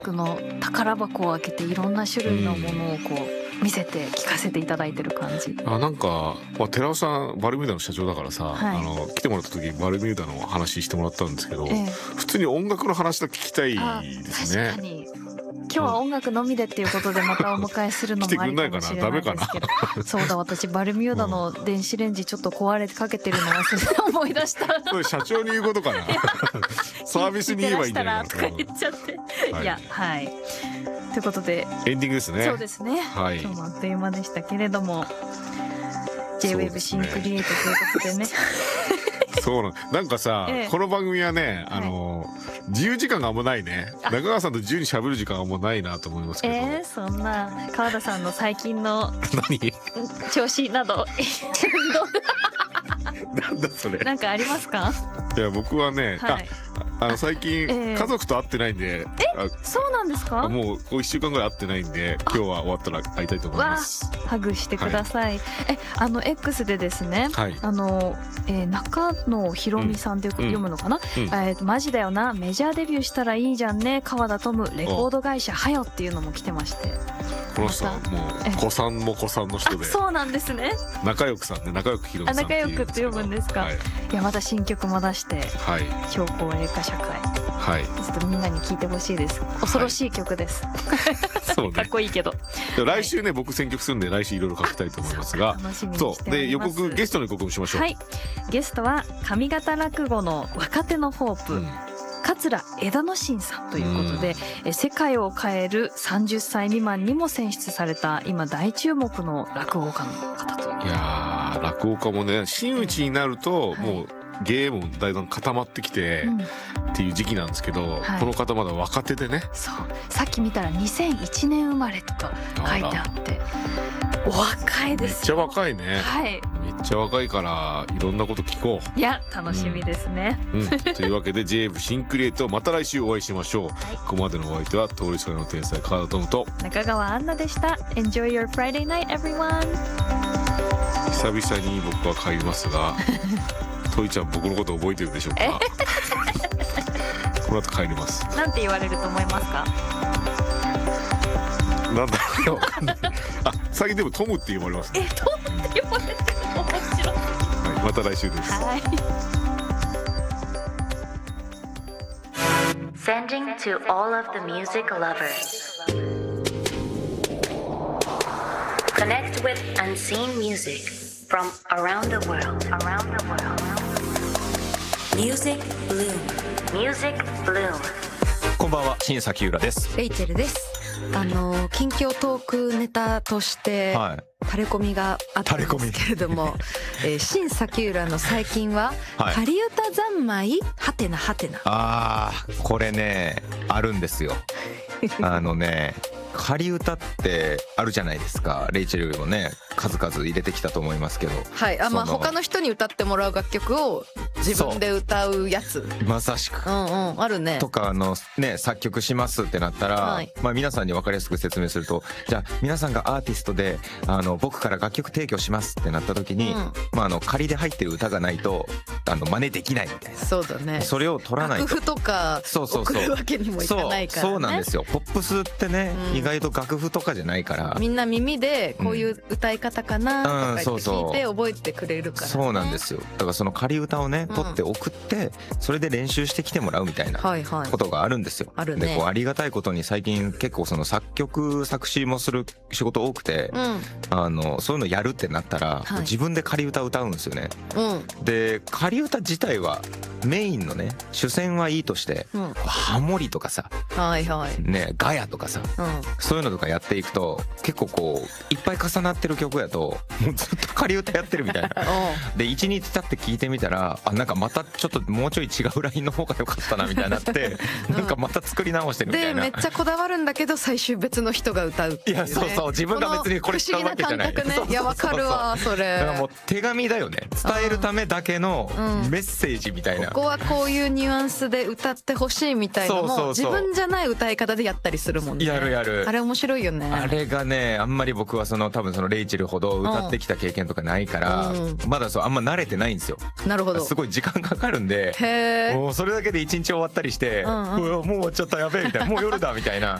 の宝箱を開けていろんな種類のものをこう見せて聞かせていただいてる感じ。 なんか、寺尾さんバルミューダの社長だからさ、来てもらった時バルミューダの話してもらったんですけど、普通に音楽の話だけ聞きたいですね。 確かに今日は音楽のみでっていうことでまたお迎えするのもありかもしれないですけどそうだ、私バルミューダの電子レンジちょっと壊れかけてるのが思い出したそれ社長に言うことかなサービスに言えばいいんじゃないかなとか言っちゃって、いや、はい、ということでエンディングですね。 そうですね、今日もあっという間でしたけれども J-WAVE シンクリエイトということでねそうなんかさ、この番組はね、自由時間があんまないね。中川さんと自由に喋る時間がもうないなと思いますけど。 そんな川田さんの最近の何調子などなんだそれ。 なんかありますか？ いや僕はね、最近家族と会ってないんで。 そうなんですか？ もう1週間ぐらい会ってないんで、今日は終わったら会いたいと思います。 ハグしてください。X でですね、中野ひろみさんって読むのかな、マジだよな、メジャーデビューしたらいいじゃんね、川田トムレコード会社はよっていうのも来てまして、 この人はもう子さんも子さんの人で。 そうなんですね。 仲良くさんね、仲良くひろみさんっていう。 仲良くって読むんですか？いや、また新曲も出して、超高齢化社会、ちょっとみんなに聞いてほしいです。恐ろしい曲です。そうね、かっこいいけど。 来週ね、僕選曲するんで来週いろいろ書きたいと思いますが、そうで予告、ゲストの予告もしましょう。 ゲストは上方落語の若手のホープ、桂枝野真さんということで、世界を変える30歳未満にも選出された今大注目の落語家の方という。 いやー、落語家もね、真打ちになるともう芸もだいぶ固まってきてっていう時期なんですけど、この方まだ若手でね。 そう、さっき見たら2001年生まれと書いてあって、お若いですよ。 めっちゃ若いね。めっちゃ若いからいろんなこと聞こう。 いや、楽しみですね。 というわけで J-WAVE シンクリエイト、また来週お会いしましょう。ここまでのお相手は通りすがりの天才川田トムと中川アンナでした。 Enjoy your Friday night everyone。 久々に僕は帰りますがトイちゃん僕のこと覚えてるでしょうか？この後帰ります。 なんて言われると思いますか？ なんだろう、わかんない。最近でもトムって呼ばれますね。 トムって呼ばれてるの面白い。 また来週です。 Sending to all of the music lovers. Connect with unseen music from around the world. Music Bloom. Music Bloom. こんばんは、新崎浦です。 レイチェルです。近況トークネタとして、垂れ込みがあったんですけれども、新崎浦の最近は、仮歌三昧はてなはてな。 これね、あるんですよ。仮歌ってあるじゃないですか。レイチェルもね、数々入れてきたと思いますけど、 他の人に歌ってもらう楽曲を自分で歌うやつ、 まさしく、 あるね。 とか作曲しますってなったら、皆さんに分かりやすく説明すると、じゃあ皆さんがアーティストで僕から楽曲提供しますってなった時に、仮で入ってる歌がないと真似できないみたいな。 そうだね。 それを取らないと楽譜とか送るわけにもいかないからね。 そうなんですよ。ポップスってね、意外と楽譜とかじゃないから、 みんな耳でこういう歌い方かなとか聞いて覚えてくれるからね。 そうなんですよ。だからその仮歌をね取って送って、それで練習してきてもらうみたいなことがあるんですよ。でありがたいことに最近結構その作曲作詞もする仕事多くて、そういうのやるってなったら、自分で仮歌歌うんですよね。で仮歌自体はメインのね主戦はいいとして、ハモリとかさ、ね、ガヤとかさ、そういうのとかやっていくと結構こういっぱい重なってる曲やともうずっと仮歌やってるみたいなで1日経って聞いてみたら、なんかまたちょっともうちょい違うラインの方が良かったなみたいになってなんかまた作り直してるみたいな。 でめっちゃこだわるんだけど最終別の人が歌うっていう、ね、 いやそう自分が別にこれしたわけじゃない。 不思議な感覚ね。いやわかるわそれ。 だからもう手紙だよね。伝えるためだけのメッセージみたいな、 ここはこういうニュアンスで歌ってほしいみたいなのも自分じゃない歌い方でやったりするもんね。 やるあれ面白いよね。 あれがね、あんまり僕は多分レイチェルほど歌ってきた経験とかないから、まだあんま慣れてないんですよ。 なるほど。 すごい時間かかるんで、もうそれだけで一日終わったりして、もう終わっちゃったやべえみたいな、もう夜だみたいな